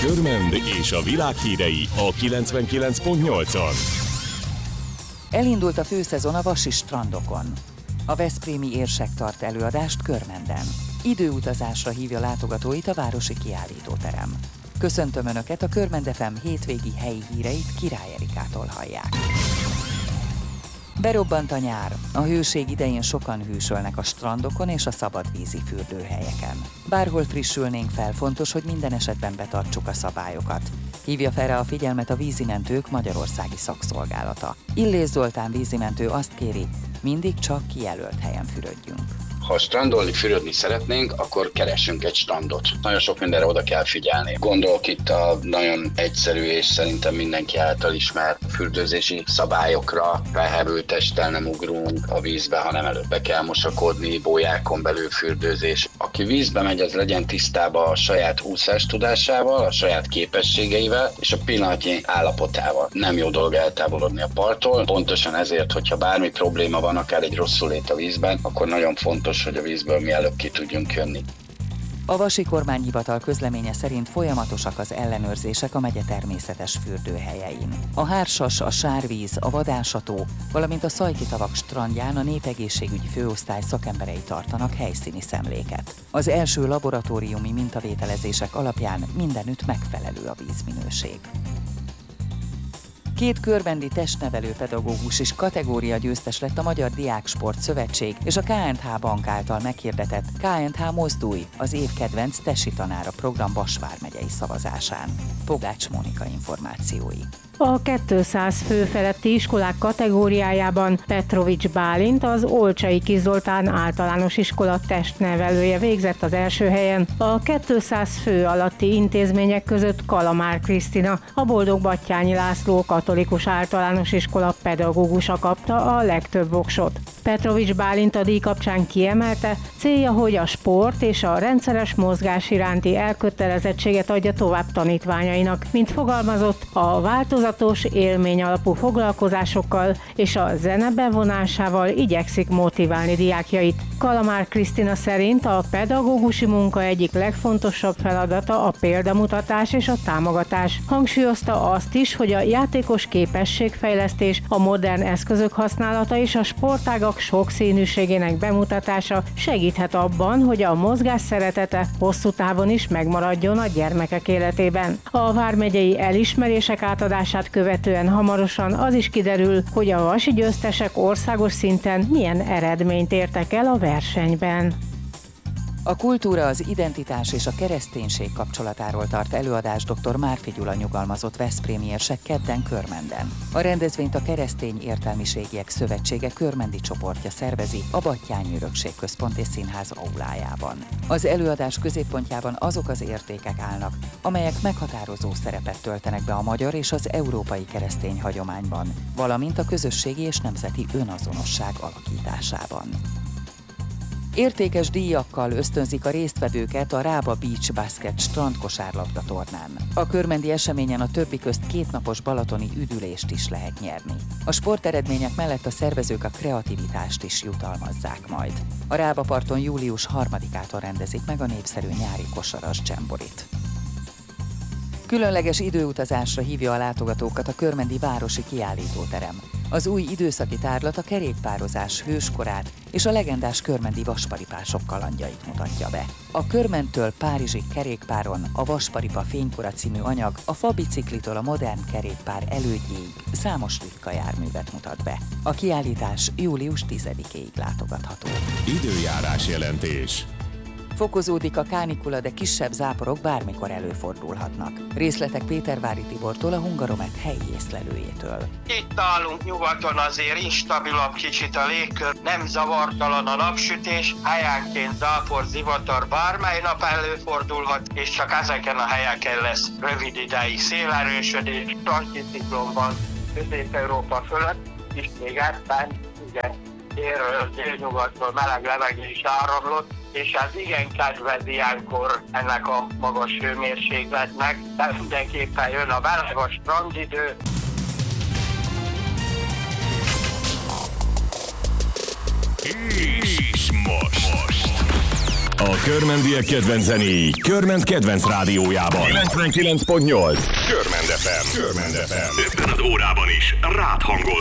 Körmend és a világ hírei a 99.8-on. Elindult a főszezon a vasi strandokon. A veszprémi érsek tart előadást Körmenden. Időutazásra hívja látogatóit a városi kiállítóterem. Köszöntöm Önöket, a Körmend FM hétvégi helyi híreit Király Erikától hallják. Berobbant a nyár. A hőség idején sokan hűsölnek a strandokon és a szabadvízi fürdőhelyeken. Bárhol frissülnénk fel, fontos, hogy minden esetben betartsuk a szabályokat. Hívja fel rá a figyelmet a Vízimentők Magyarországi Szakszolgálata. Illés Zoltán vízimentő azt kéri, mindig csak kijelölt helyen fürödjünk. Ha strandolni, fürödni szeretnénk, akkor keressünk egy strandot. Nagyon sok mindenre oda kell figyelni. Gondolok itt a nagyon egyszerű és szerintem mindenki által ismert fürdőzési szabályokra. Felhevült testtel nem ugrunk a vízbe, hanem előbb be kell mosakodni, bójákon belül fürdőzés. Aki vízbe megy, az legyen tisztában a saját úszás tudásával, a saját képességeivel és a pillanatnyi állapotával. Nem jó dolog eltávolodni a parttól. Pontosan ezért, hogyha bármi probléma van, akár egy rosszulét a vízben, akkor nagyon fontos, hogy a vízből mielőbb ki tudjunk jönni. A Vasi Kormányhivatal közleménye szerint folyamatosak az ellenőrzések a megye természetes fürdőhelyein. A Hársas, a Sárvíz, a Vadászató, valamint a Szajki-tavak strandján a népegészségügyi főosztály szakemberei tartanak helyszíni szemléket. Az első laboratóriumi mintavételezések alapján mindenütt megfelelő a vízminőség. 2 körmendi testnevelő pedagógus is kategória győztes lett a Magyar Diáksport Szövetség és a KNH Bank által meghirdetett KNH Mozdulj, az év kedvenc tesi tanára program Vas vármegyei szavazásán. Pogács Mónika információi. A 200 fő feletti iskolák kategóriájában Petrovics Bálint, az Olcsai Kis Zoltán általános iskola testnevelője végzett az első helyen. A 200 fő alatti intézmények között Kalamár Krisztina, a Boldog-Batthyányi László katolikus általános iskola pedagógusa kapta a legtöbb voksot. Petrovics Bálint a díj kapcsán kiemelte, célja, hogy a sport és a rendszeres mozgás iránti elkötelezettséget adja tovább tanítványainak, mint fogalmazott, a változatos élmény alapú foglalkozásokkal és a zene bevonásával igyekszik motiválni diákjait. Kalamár Krisztina szerint a pedagógusi munka egyik legfontosabb feladata a példamutatás és a támogatás. Hangsúlyozta azt is, hogy a játékos képességfejlesztés, a modern eszközök használata és a sportágak sokszínűségének bemutatása segíthet abban, hogy a mozgás szeretete hosszú távon is megmaradjon a gyermekek életében. A vármegyei elismerések átadását követően hamarosan az is kiderül, hogy a vasi győztesek országos szinten milyen eredményt értek el a versenyben. A kultúra, az identitás és a kereszténység kapcsolatáról tart előadást dr. Márfi Gyula nyugalmazott veszprémi érsek kedden Körmenden. A rendezvényt a Keresztény Értelmiségiek Szövetsége körmendi csoportja szervezi a Batthyány Örökség Központ és Színház aulájában. Az előadás középpontjában azok az értékek állnak, amelyek meghatározó szerepet töltenek be a magyar és az európai keresztény hagyományban, valamint a közösségi és nemzeti önazonosság alakításában. Értékes díjakkal ösztönzik a résztvevőket a Rába Beach Basket strandkosárlabda tornán. A körmendi eseményen a többi közt 2 napos balatoni üdülést is lehet nyerni. A sporteredmények mellett a szervezők a kreativitást is jutalmazzák majd. A Rába parton július 3-ától rendezik meg a népszerű nyári kosaras dzsemborit. Különleges időutazásra hívja a látogatókat a körmendi városi kiállítóterem. Az új időszaki tárlat a kerékpározás hőskorát és a legendás körmendi vasparipások kalandjait mutatja be. A Körmendtől Párizsig kerékpáron a Vasparipa fénykora című anyag a fabiciklitől a modern kerékpár elődjéig számos ritka járművet mutat be. A kiállítás július 10-éig látogatható. Időjárás jelentés. Fokozódik a kánikula, de kisebb záporok bármikor előfordulhatnak. Részletek Pétervári Tibortól, a Hungaromet helyi észlelőjétől. Itt állunk nyugaton, azért instabilabb kicsit a légkör, nem zavartalan a napsütés, helyenként zápor, zivatar bármely nap előfordulhat, és csak ezeken a helyeken lesz rövid ideig szélerősödés, anticiklon van Közép-Európa fölött, és még ebben ugye délről, délnyugatról meleg levegő is áramlott, és ez igen kedvez ilyenkor ennek a magas hőmérsékletnek, de mindenképpen jön a meleg, a strandidő. És most A körmendiek kedvenc zenéi Körment kedvenc rádiójában. 99.8 Körmend FM. Körmend FM. Ebben az órában is rád hangol.